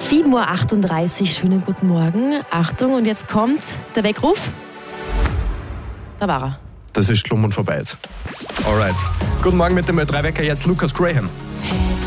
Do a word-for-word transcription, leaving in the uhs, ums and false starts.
sieben Uhr achtunddreißig, schönen guten Morgen. Achtung, und jetzt kommt der Weckruf. Da war er. Das ist schlumm und vorbei. Alright. Guten Morgen mit dem Ö drei Wecker, jetzt Lukas Graham. Hey.